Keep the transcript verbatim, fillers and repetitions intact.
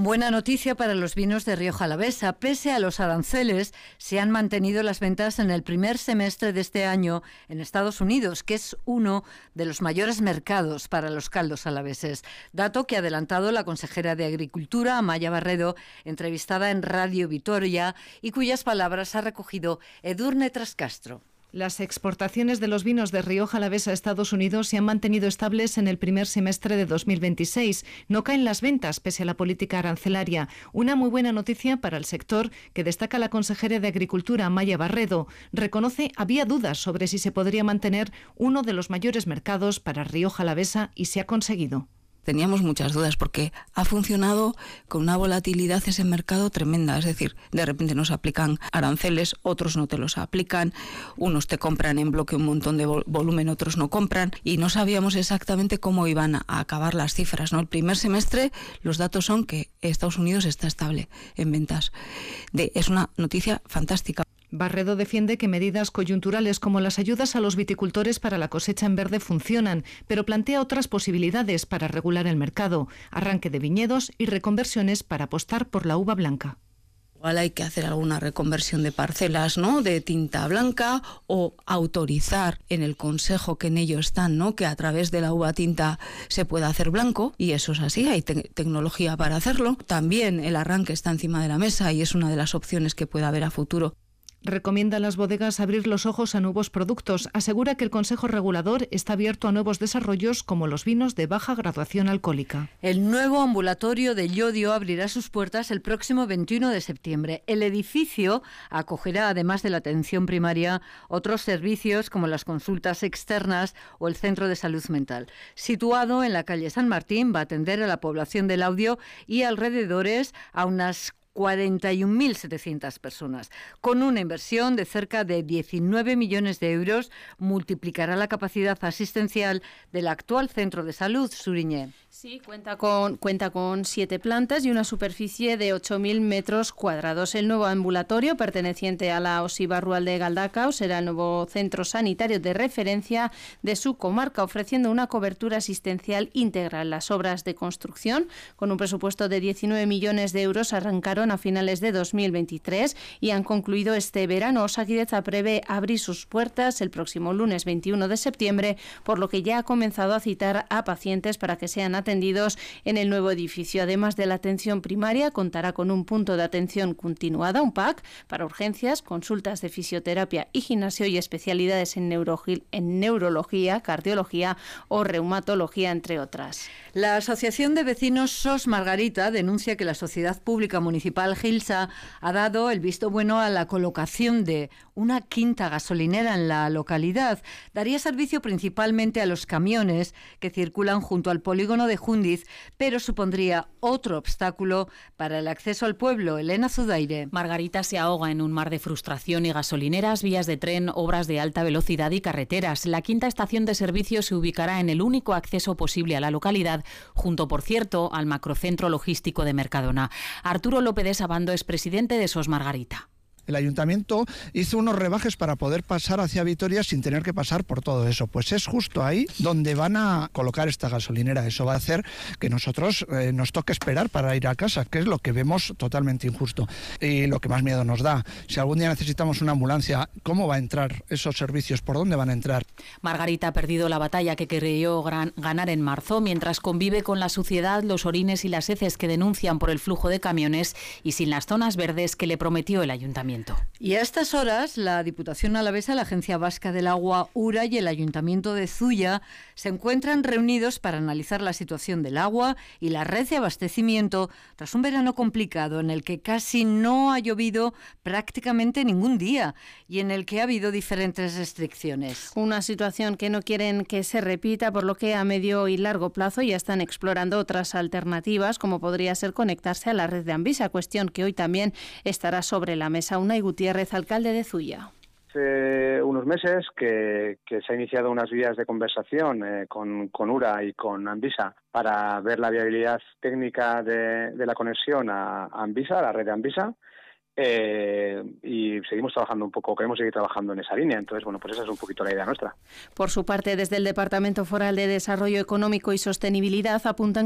Buena noticia para los vinos de Rioja Alavesa. Pese a los aranceles, se han mantenido las ventas en el primer semestre de este año en Estados Unidos, que es uno de los mayores mercados para los caldos alaveses. Dato que ha adelantado la consejera de Agricultura, Amaya Barredo, entrevistada en Radio Vitoria, y cuyas palabras ha recogido Edurne Trascastro. Las exportaciones de los vinos de Rioja Alavesa a Estados Unidos se han mantenido estables en el primer semestre de dos mil veintiséis. No caen las ventas pese a la política arancelaria. Una muy buena noticia para el sector que destaca la consejera de Agricultura, Amaya Barredo. Reconoce había dudas sobre si se podría mantener uno de los mayores mercados para Rioja Alavesa y se ha conseguido. Teníamos muchas dudas porque ha funcionado con una volatilidad ese mercado tremenda, es decir, de repente nos aplican aranceles, otros no te los aplican, unos te compran en bloque un montón de volumen, otros no compran, y no sabíamos exactamente cómo iban a acabar las cifras, ¿no? El primer semestre los datos son que Estados Unidos está estable en ventas. De, es una noticia fantástica. Barredo defiende que medidas coyunturales como las ayudas a los viticultores para la cosecha en verde funcionan, pero plantea otras posibilidades para regular el mercado, arranque de viñedos y reconversiones para apostar por la uva blanca. Igual hay que hacer alguna reconversión de parcelas, ¿no?, de tinta blanca, o autorizar en el consejo que en ello están, ¿no?, que a través de la uva tinta se pueda hacer blanco, y eso es así, hay te- tecnología para hacerlo. También el arranque está encima de la mesa y es una de las opciones que pueda haber a futuro. Recomienda a las bodegas abrir los ojos a nuevos productos. Asegura que el Consejo Regulador está abierto a nuevos desarrollos como los vinos de baja graduación alcohólica. El nuevo ambulatorio de Llodio abrirá sus puertas el próximo veintiuno de septiembre. El edificio acogerá, además de la atención primaria, otros servicios como las consultas externas o el centro de salud mental. Situado en la calle San Martín, va a atender a la población del Laudio y alrededores a unas cuarenta y un mil setecientas personas. Con una inversión de cerca de diecinueve millones de euros, multiplicará la capacidad asistencial del actual centro de salud, Suriñé. Sí, cuenta con, cuenta con siete plantas y una superficie de ocho mil metros cuadrados. El nuevo ambulatorio, perteneciente a la Osiva Rural de Galdacao, será el nuevo centro sanitario de referencia de su comarca, ofreciendo una cobertura asistencial integral. Las obras de construcción, con un presupuesto de diecinueve millones de euros, arrancaron a finales de dos mil veintitrés y han concluido este verano. Osakidetza prevé abrir sus puertas el próximo lunes veintiuno de septiembre, por lo que ya ha comenzado a citar a pacientes para que sean atendidos en el nuevo edificio. Además de la atención primaria, contará con un punto de atención continuada, un P A C, para urgencias, consultas de fisioterapia y gimnasio y especialidades en, neurología, en neurología, cardiología o reumatología, entre otras. La Asociación de Vecinos SOS Margarita denuncia que la Sociedad Pública Municipal Gilsa ha dado el visto bueno a la colocación de una quinta gasolinera en la localidad. Daría servicio principalmente a los camiones que circulan junto al polígono de Jundiz, pero supondría otro obstáculo para el acceso al pueblo. Elena Zudaire. Margarita se ahoga en un mar de frustración y gasolineras, vías de tren, obras de alta velocidad y carreteras. La quinta estación de servicio se ubicará en el único acceso posible a la localidad, junto, por cierto, al macrocentro logístico de Mercadona. Arturo López de Sabando es presidente de SOS Margarita. El ayuntamiento hizo unos rebajes para poder pasar hacia Vitoria sin tener que pasar por todo eso. Pues es justo ahí donde van a colocar esta gasolinera. Eso va a hacer que nosotros eh, nos toque esperar para ir a casa, que es lo que vemos totalmente injusto. Y lo que más miedo nos da, si algún día necesitamos una ambulancia, ¿cómo va a entrar esos servicios? ¿Por dónde van a entrar? Margarita ha perdido la batalla que creyó gran, ganar en marzo, mientras convive con la suciedad, los orines y las heces que denuncian por el flujo de camiones y sin las zonas verdes que le prometió el ayuntamiento. Y a estas horas, la Diputación Alavesa, la Agencia Vasca del Agua, URA y el Ayuntamiento de Zuya se encuentran reunidos para analizar la situación del agua y la red de abastecimiento tras un verano complicado en el que casi no ha llovido prácticamente ningún día y en el que ha habido diferentes restricciones. Una situación que no quieren que se repita, por lo que a medio y largo plazo ya están explorando otras alternativas, como podría ser conectarse a la red de Anvisa, cuestión que hoy también estará sobre la mesa. Unai Gutiérrez, alcalde de Zuya. Hace unos meses que, que se ha iniciado unas vías de conversación eh, con, con URA y con Anvisa para ver la viabilidad técnica de, de la conexión a, a Anvisa, a la red de Anvisa. Eh, y seguimos trabajando un poco, queremos seguir trabajando en esa línea. Entonces, bueno, pues esa es un poquito la idea nuestra. Por su parte, desde el Departamento Foral de Desarrollo Económico y Sostenibilidad apuntan